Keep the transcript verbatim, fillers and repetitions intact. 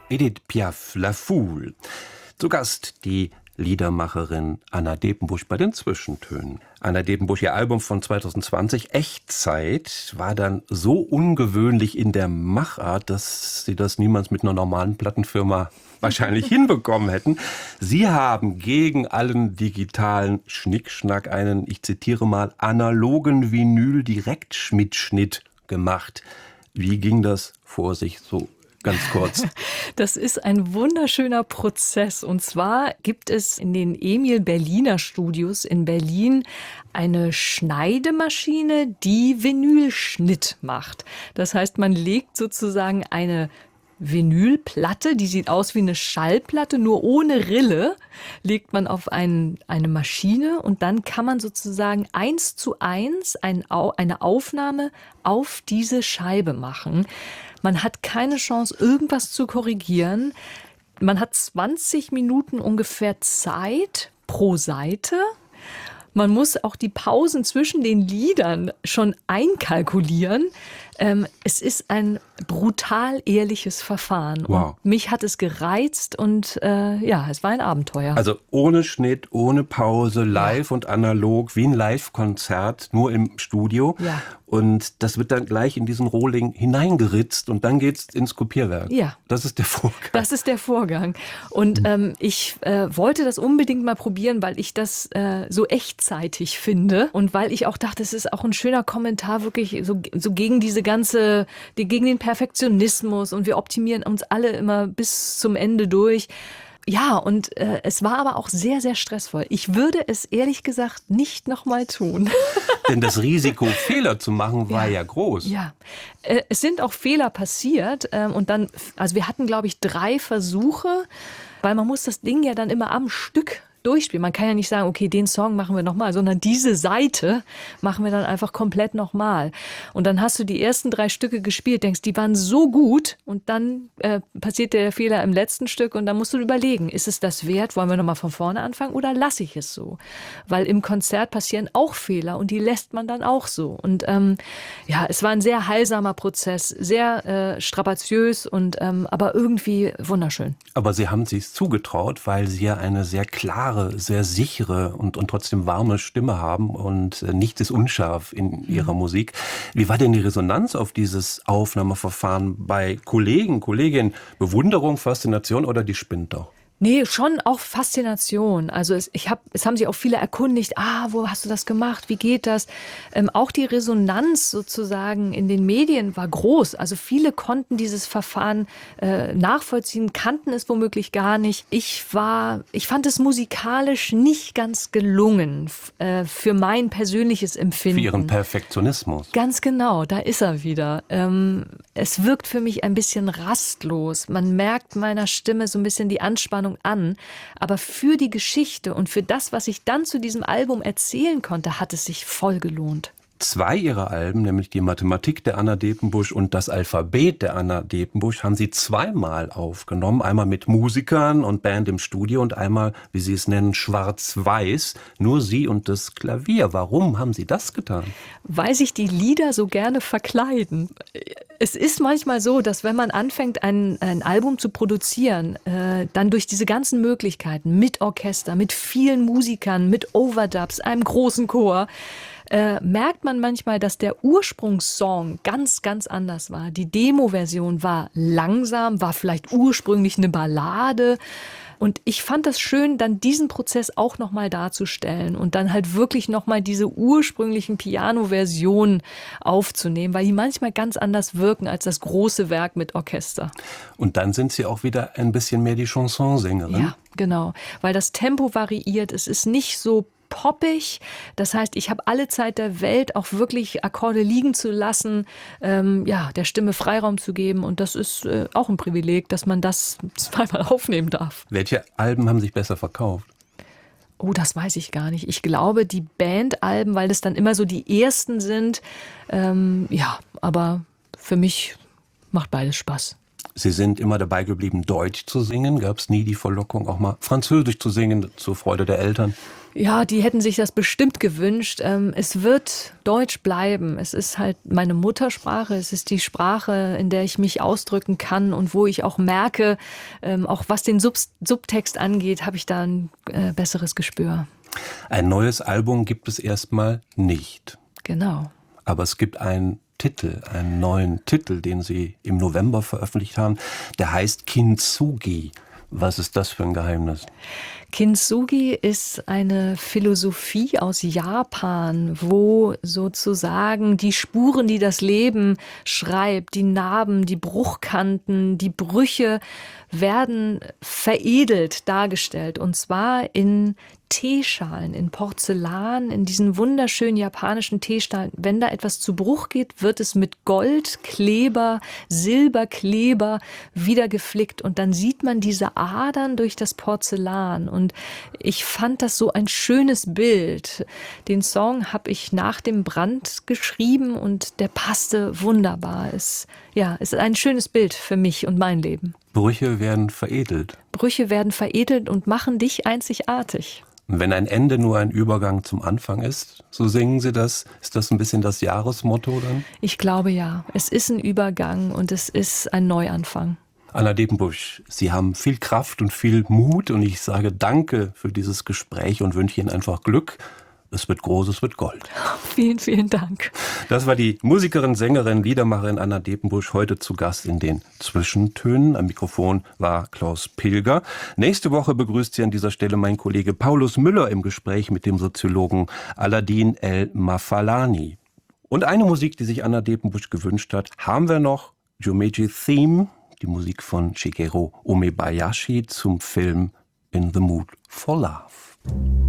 Edith Piaf, La Foule. Zu Gast die Liedermacherin Anna Depenbusch bei den Zwischentönen. Anna Depenbusch, ihr Album von zwanzig zwanzig, Echtzeit, war dann so ungewöhnlich in der Machart, dass Sie das niemals mit einer normalen Plattenfirma wahrscheinlich hinbekommen hätten. Sie haben gegen allen digitalen Schnickschnack einen, ich zitiere mal, analogen Vinyl-Direktschnitt gemacht. Wie ging das vor sich so? Ganz kurz. Das ist ein wunderschöner Prozess. Und zwar gibt es in den Emil Berliner Studios in Berlin eine Schneidemaschine, die Vinylschnitt macht. Das heißt, man legt sozusagen eine Vinylplatte, die sieht aus wie eine Schallplatte, nur ohne Rille, legt man auf ein, eine Maschine und dann kann man sozusagen eins zu eins ein, eine Aufnahme auf diese Scheibe machen. Man hat keine Chance, irgendwas zu korrigieren. Man hat zwanzig Minuten ungefähr Zeit pro Seite. Man muss auch die Pausen zwischen den Liedern schon einkalkulieren. Ähm, es ist ein brutal ehrliches Verfahren. Wow. Und mich hat es gereizt und äh, ja, es war ein Abenteuer. Also ohne Schnitt, ohne Pause, live ja. und analog, wie ein Live-Konzert, nur im Studio. Ja. Und das wird dann gleich in diesen Rohling hineingeritzt und dann geht's ins Kopierwerk. Ja. Das ist der Vorgang. Das ist der Vorgang. Und ähm, ich äh, wollte das unbedingt mal probieren, weil ich das äh, so echtzeitig finde und weil ich auch dachte, es ist auch ein schöner Kommentar wirklich so, so gegen diese ganze, die, gegen den Perfektionismus und wir optimieren uns alle immer bis zum Ende durch. Ja, und äh, es war aber auch sehr, sehr stressvoll. Ich würde es ehrlich gesagt nicht nochmal tun. Denn das Risiko, Fehler zu machen, war ja, ja groß. Ja, äh, es sind auch Fehler passiert. Ähm, und dann, also wir hatten, glaube ich, drei Versuche, weil man muss das Ding ja dann immer am Stück durchspielen. Man kann ja nicht sagen, okay, den Song machen wir nochmal, sondern diese Seite machen wir dann einfach komplett nochmal. Und dann hast du die ersten drei Stücke gespielt, denkst, die waren so gut und dann äh, passiert der Fehler im letzten Stück und dann musst du überlegen, ist es das wert, wollen wir nochmal von vorne anfangen oder lasse ich es so? Weil im Konzert passieren auch Fehler und die lässt man dann auch so. Und ähm, ja, es war ein sehr heilsamer Prozess, sehr äh, strapaziös und ähm, aber irgendwie wunderschön. Aber Sie haben sich zugetraut, weil Sie ja eine sehr klare, sehr sichere und, und trotzdem warme Stimme haben und äh, nichts ist unscharf in Ihrer mhm. Musik. Wie war denn die Resonanz auf dieses Aufnahmeverfahren bei Kollegen, Kolleginnen? Bewunderung, Faszination oder die spinnt doch? Nee, schon auch Faszination. Also es, ich hab, es haben sich auch viele erkundigt, ah, wo hast du das gemacht, wie geht das? Ähm, auch die Resonanz sozusagen in den Medien war groß. Also viele konnten dieses Verfahren äh, nachvollziehen, kannten es womöglich gar nicht. Ich war, ich fand es musikalisch nicht ganz gelungen äh, für mein persönliches Empfinden. Für Ihren Perfektionismus. Ganz genau, da ist er wieder. Ähm, es wirkt für mich ein bisschen rastlos. Man merkt meiner Stimme so ein bisschen die Anspannung an, aber für die Geschichte und für das, was ich dann zu diesem Album erzählen konnte, hat es sich voll gelohnt. Zwei ihrer Alben, nämlich die Mathematik der Anna Depenbusch und das Alphabet der Anna Depenbusch, haben sie zweimal aufgenommen. Einmal mit Musikern und Band im Studio und einmal, wie sie es nennen, schwarz-weiß. Nur sie und das Klavier. Warum haben sie das getan? Weil sich die Lieder so gerne verkleiden. Es ist manchmal so, dass wenn man anfängt, ein, ein Album zu produzieren, äh, dann durch diese ganzen Möglichkeiten mit Orchester, mit vielen Musikern, mit Overdubs, einem großen Chor, Äh, merkt man manchmal, dass der Ursprungssong ganz, ganz anders war. Die Demo-Version war langsam, war vielleicht ursprünglich eine Ballade. Und ich fand das schön, dann diesen Prozess auch nochmal darzustellen und dann halt wirklich nochmal diese ursprünglichen Piano-Versionen aufzunehmen, weil die manchmal ganz anders wirken als das große Werk mit Orchester. Und dann sind Sie auch wieder ein bisschen mehr die Chansonsängerin. Ja, genau, weil das Tempo variiert. Es ist nicht so poppig. Das heißt, ich habe alle Zeit der Welt, auch wirklich Akkorde liegen zu lassen, ähm, ja, der Stimme Freiraum zu geben. Und das ist äh, auch ein Privileg, dass man das zweimal aufnehmen darf. Welche Alben haben sich besser verkauft? Oh, das weiß ich gar nicht. Ich glaube, die Bandalben, weil das dann immer so die ersten sind. Ähm, ja, aber für mich macht beides Spaß. Sie sind immer dabei geblieben, Deutsch zu singen. Gab es nie die Verlockung, auch mal Französisch zu singen, zur Freude der Eltern? Ja, die hätten sich das bestimmt gewünscht. Ähm, es wird Deutsch bleiben. Es ist halt meine Muttersprache. Es ist die Sprache, in der ich mich ausdrücken kann und wo ich auch merke, ähm, auch was den Sub- Subtext angeht, habe ich da ein äh, besseres Gespür. Ein neues Album gibt es erstmal nicht. Genau. Aber es gibt einen Titel, einen neuen Titel, den Sie im November veröffentlicht haben. Der heißt Kintsugi. Was ist das für ein Geheimnis? Kintsugi ist eine Philosophie aus Japan, wo sozusagen die Spuren, die das Leben schreibt, die Narben, die Bruchkanten, die Brüche werden veredelt dargestellt. Und zwar in Teeschalen, in Porzellan, in diesen wunderschönen japanischen Teeschalen. Wenn da etwas zu Bruch geht, wird es mit Goldkleber, Silberkleber wieder geflickt. Und dann sieht man diese Adern durch das Porzellan. Und ich fand das so ein schönes Bild. Den Song habe ich nach dem Brand geschrieben und der passte wunderbar. Es, ja, es ist ein schönes Bild für mich und mein Leben. Brüche werden veredelt. Brüche werden veredelt und machen dich einzigartig. Und wenn ein Ende nur ein Übergang zum Anfang ist, so singen Sie das. Ist das ein bisschen das Jahresmotto dann? Ich glaube ja. Es ist ein Übergang und es ist ein Neuanfang. Anna Depenbusch, Sie haben viel Kraft und viel Mut und ich sage Danke für dieses Gespräch und wünsche Ihnen einfach Glück. Es wird groß, es wird Gold. Vielen, vielen Dank. Das war die Musikerin, Sängerin, Liedermacherin Anna Depenbusch, heute zu Gast in den Zwischentönen. Am Mikrofon war Klaus Pilger. Nächste Woche begrüßt Sie an dieser Stelle mein Kollege Paulus Müller im Gespräch mit dem Soziologen Aladin El-Mafalani. Und eine Musik, die sich Anna Depenbusch gewünscht hat, haben wir noch. Jumeji Theme, die Musik von Shigeru Umebayashi zum Film In the Mood for Love.